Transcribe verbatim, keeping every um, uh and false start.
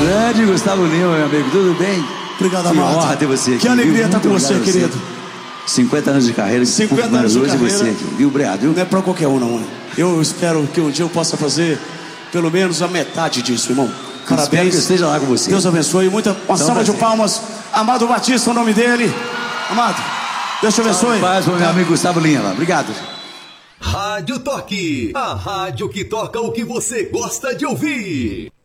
Grande Gustavo Lima, meu amigo, tudo bem? Obrigado, que Amado. Que honra ter você aqui. Que alegria estar com você, você, querido. cinquenta anos de carreira, cinquenta anos de hoje carreira. você aqui, viu, Obrigado, viu? Não é pra qualquer um, não. Eu espero que um dia eu possa fazer pelo menos a metade disso, irmão. Parabéns. Espero que eu esteja lá com você. Deus abençoe. Muita, uma Então, salva de prazer. palmas. Amado Batista, o nome dele. Amado, Deus te abençoe. Paz pro meu amigo Gustavo Lima. Obrigado. Rádio Toque, a rádio que toca o que você gosta de ouvir.